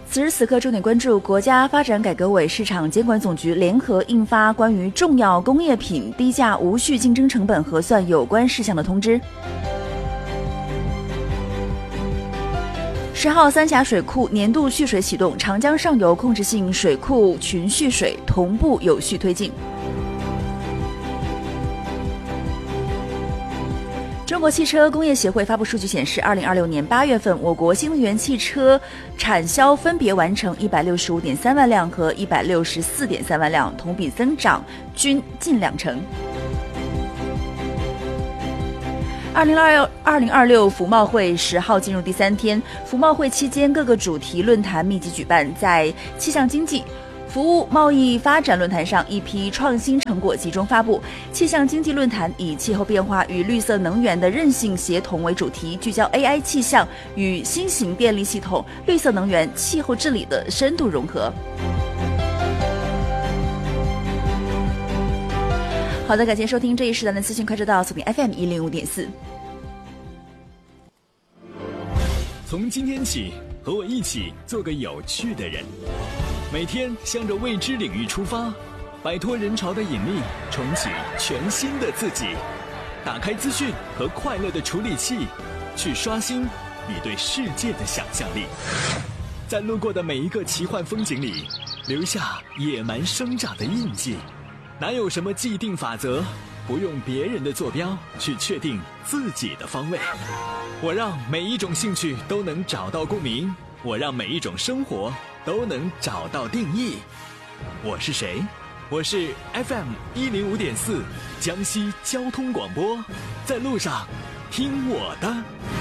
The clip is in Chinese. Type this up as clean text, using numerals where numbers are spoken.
此时此刻，重点关注国家发展改革委市场监管总局联合印发关于重要工业品低价无序竞争成本核算有关事项的通知。10号，三峡水库年度蓄水启动，长江上游控制性水库群蓄水同步有序推进。中国汽车工业协会发布数据显示，2026年8月份，我国新能源汽车产销分别完成165.3万辆和164.3万辆，同比增长均近2成。2026服贸会10号进入第3天，服贸会期间各个主题论坛密集举办，在气象经济、服务贸易发展论坛上，一批创新成果集中发布。气象经济论坛以气候变化与绿色能源的韧性协同为主题，聚焦 AI 气象与新型电力系统、绿色能源、气候治理的深度融合。好的，感谢收听这一时段的资讯快车道，锁定 FM105.4。 从今天起，和我一起做个有趣的人。每天向着未知领域出发，摆脱人潮的引力，重启全新的自己。打开资讯和快乐的处理器，去刷新你对世界的想象力。在路过的每一个奇幻风景里，留下野蛮生长的印记。哪有什么既定法则，不用别人的坐标去确定自己的方位。我让每一种兴趣都能找到共鸣，我让每一种生活都能找到定义。我是谁？我是 FM105.4江西交通广播，在路上听我的。